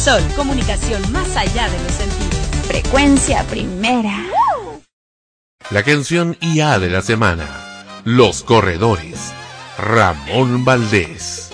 Sol, comunicación más allá de los sentidos. Frecuencia primera. La canción IA de la semana. Los Corredores. Ramón Valdés.